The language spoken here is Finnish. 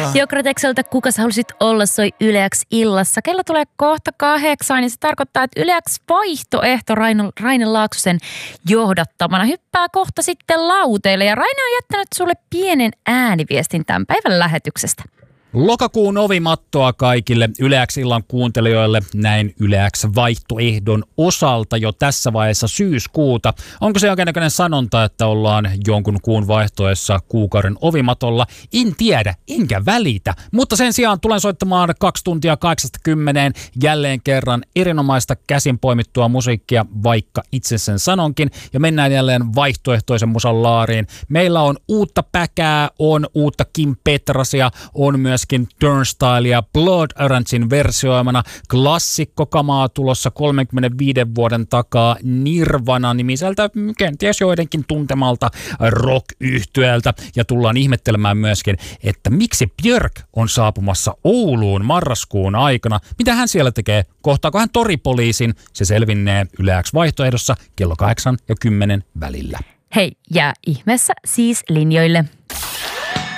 Jokratekselta Kuka sä halusit olla soi Yle X illassa. Kello tulee kohta 8, niin se tarkoittaa, että Yle X vaihtoehto Raine Laaksosen johdattamana hyppää kohta sitten lauteille. Ja Raine on jättänyt sulle pienen ääniviestin tämän päivän lähetyksestä. Lokakuun ovimattoa kaikille Yle X-illan kuuntelijoille näin Yle X-vaihtoehdon osalta jo tässä vaiheessa syyskuuta. Onko se jonkinnäköinen sanonta, että ollaan jonkun kuun vaihtoessa kuukauden ovimatolla? En tiedä, enkä välitä. Mutta sen sijaan tulen soittamaan 2 tuntia 8-10 jälleen kerran erinomaista käsin poimittua musiikkia, vaikka itse sen sanonkin. Ja mennään jälleen vaihtoehtoisen musan laariin. Meillä on uutta Päkää, on uutta Kim Petrasia, on myöskin Turnstylea Blood Orangein versioimana, klassikkokamaa tulossa 35 vuoden takaa Nirvana-nimiseltä, kenties joidenkin tuntemalta rock-yhtyeeltä. Ja tullaan ihmettelemään myöskin, että miksi Björk on saapumassa Ouluun marraskuun aikana. Mitä hän siellä tekee? Kohtaako hän toripoliisin? Se selvinnee Yle X-vaihtoehdossa kello 8 ja 10 välillä. Hei, jää ihmeessä siis linjoille.